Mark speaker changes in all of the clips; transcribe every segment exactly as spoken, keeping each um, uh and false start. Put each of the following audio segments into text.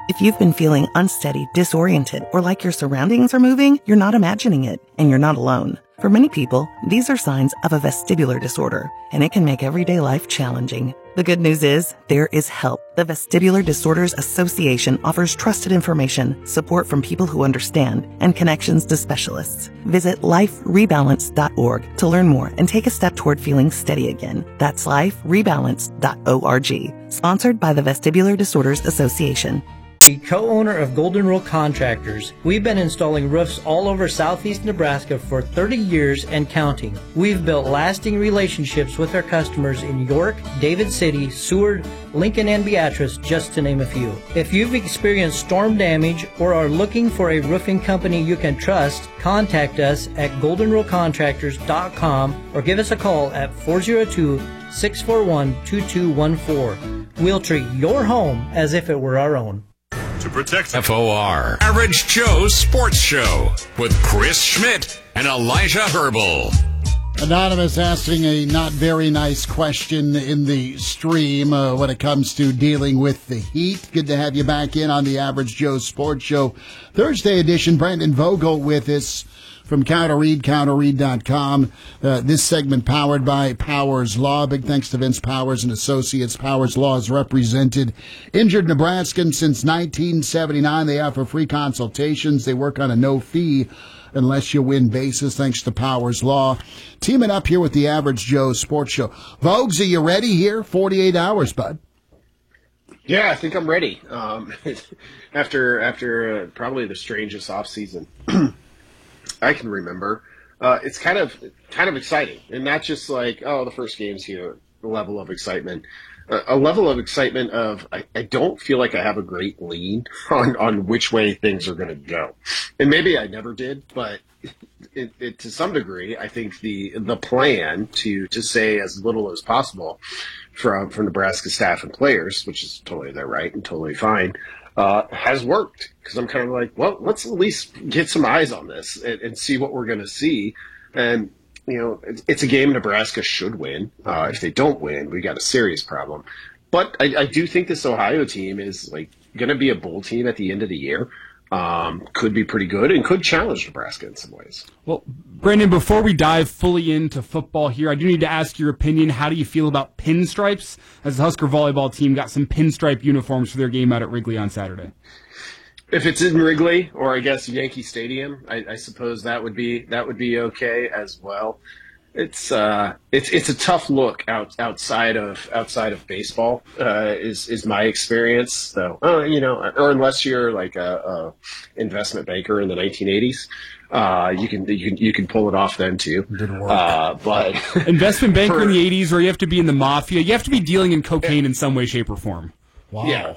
Speaker 1: If you've been feeling unsteady, disoriented, or like your surroundings are moving, you're not imagining it, and you're not alone. For many people, these are signs of a vestibular disorder, and it can make everyday life challenging. The good news is, there is help. The Vestibular Disorders Association offers trusted information, support from people who understand, and connections to specialists. Visit life rebalance dot org to learn more and take a step toward feeling steady again. That's life rebalance dot org. Sponsored by the Vestibular Disorders Association.
Speaker 2: The co-owner of Golden Rule Contractors, we've been installing roofs all over southeast Nebraska for thirty years and counting. We've built lasting relationships with our customers in York, David City, Seward, Lincoln, and Beatrice, just to name a few. If you've experienced storm damage or are looking for a roofing company you can trust, contact us at golden rule contractors dot com or give us a call at four oh two, six four one, two two one four. We'll treat your home as if it were our own.
Speaker 3: To protect F O R, Average Joe Sports Show with Chris Schmidt and Elijah Herbal.
Speaker 4: Anonymous asking a not very nice question in the stream uh, when it comes to dealing with the heat. Good to have you back in on the Average Joe Sports Show. Thursday edition, Brandon Vogel with us from Counter Read, counter read dot com. Uh, this segment powered by Powers Law. Big thanks to Vince Powers and Associates. Powers Law has represented injured Nebraskans since nineteen seventy-nine. They offer free consultations. They work on a no-fee unless you win basis, thanks to Powers Law. Teaming up here with the Average Joe Sports Show. Vogues, are you ready here? forty-eight hours, bud.
Speaker 5: Yeah, I think I'm ready. Um, after after uh, probably the strangest offseason I can remember. Uh, it's kind of kind of exciting, and not just like, oh, the first game's here, the level of excitement. Uh, a level of excitement of, I, I don't feel like I have a great lead on, on which way things are going to go. And maybe I never did, but it, it, to some degree, I think the the plan to, to say as little as possible from, from Nebraska staff and players, which is totally their right and totally fine, Uh, has worked, because I'm kind of like, well, let's at least get some eyes on this and, and see what we're going to see. And, you know, it's, it's a game Nebraska should win. Uh, if they don't win, we got a serious problem. But I, I do think this Ohio team is like going to be a bowl team at the end of the year. Um, could be pretty good and could challenge Nebraska in some ways.
Speaker 6: Well, Brandon, before we dive fully into football here, I do need to ask your opinion. How do you feel about pinstripes? As the Husker volleyball team got some pinstripe uniforms for their game out at Wrigley on Saturday.
Speaker 5: If it's in Wrigley, or I guess Yankee Stadium, I, I suppose that would be that would be okay as well. It's uh, it's it's a tough look out outside of outside of baseball. Uh, is is my experience. So, uh, you know, or unless you're like a, a investment banker in the nineteen eighties, uh, you can you can you can pull it off then too.
Speaker 4: Didn't work.
Speaker 5: Uh, but
Speaker 6: investment banker
Speaker 5: for,
Speaker 6: in the eighties, or you have to be in the mafia. You have to be dealing in cocaine in some way, shape, or form.
Speaker 4: Wow.
Speaker 5: Yeah.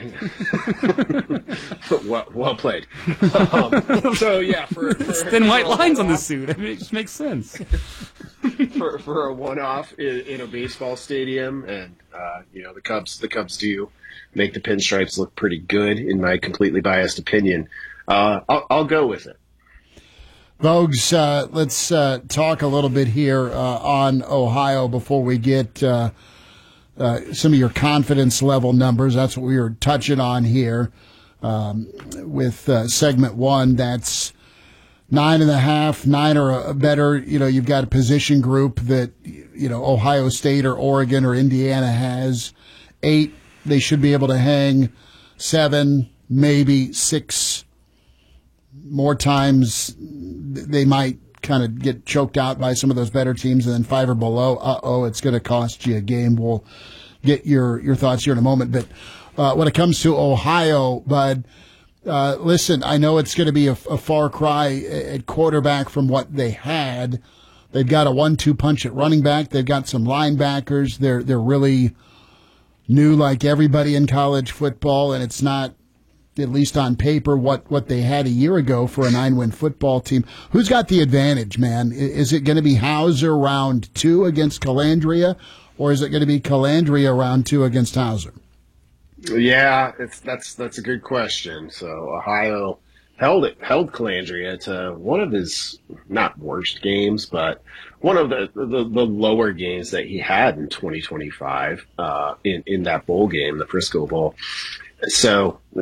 Speaker 5: well, well played. Um, so, yeah. For, for
Speaker 6: thin white lines on the suit. I mean, it just makes sense.
Speaker 5: for, for a one-off in, in a baseball stadium, and, uh, you know, the Cubs the Cubs do make the pinstripes look pretty good, in my completely biased opinion. Uh, I'll, I'll go with it.
Speaker 4: Vogues, uh, let's uh, talk a little bit here uh, on Ohio before we get uh, uh, some of your confidence level numbers. That's what we were touching on here um, with uh, segment one. That's nine and a half, nine or better. You know, you've got a position group that, you know, Ohio State or Oregon or Indiana has. Eight, they should be able to hang. Seven, maybe six more times. They might kind of get choked out by some of those better teams, and then five or below, uh-oh, it's going to cost you a game. We'll get your, your thoughts here in a moment. But uh, when it comes to Ohio, Bud, uh, listen, I know it's going to be a, a far cry at quarterback from what they had. They've got a one two punch at running back. They've got some linebackers. They're they're really new, like everybody in college football, and it's not, at least on paper, what, what they had a year ago for a nine-win football team. Who's got the advantage, man? Is it going to be Hauser round two against Calandria, or is it going to be Calandria round two against Hauser?
Speaker 5: Yeah, it's that's that's a good question. So Ohio held it held Calandria to one of his not worst games, but one of the the, the lower games that he had in twenty twenty-five uh, in in that bowl game, the Frisco Bowl. So